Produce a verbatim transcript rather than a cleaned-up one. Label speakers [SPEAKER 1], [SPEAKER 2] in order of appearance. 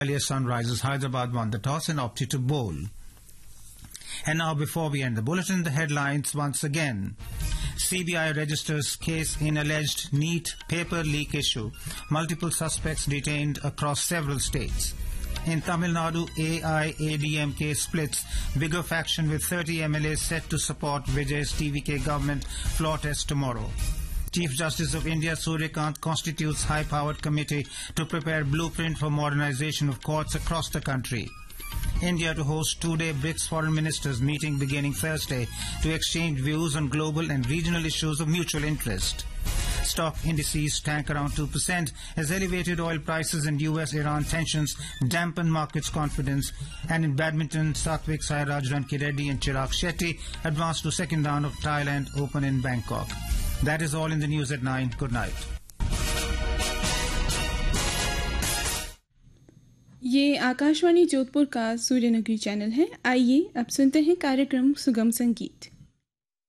[SPEAKER 1] Earlier Sunrisers Hyderabad won the toss and opted to bowl. And now, before we end the bulletin, the headlines once again. C B I registers case in alleged NEET paper leak issue. Multiple suspects detained across several states. In Tamil Nadu, A I A D M K splits. Bigger faction with thirty M L As set to support Vijay's T V K government floor test tomorrow. Chief Justice of India Suryakant constitutes high-powered committee to prepare blueprint for modernization of courts across the country. India to host two-day BRICS foreign ministers meeting beginning Thursday to exchange views on global and regional issues of mutual interest. Stock indices tank around two percent as elevated oil prices and U S Iran tensions dampen markets' confidence. And in badminton, Satvik Sairaj, Ranki Reddy and Chirag Shetty advanced to second round of Thailand Open in Bangkok. That is all in the news at nine. Good night.
[SPEAKER 2] ये आकाशवाणी जोधपुर का Suryanagari channel है। आइए अब सुनते हैं कार्यक्रम सुगम संगीत।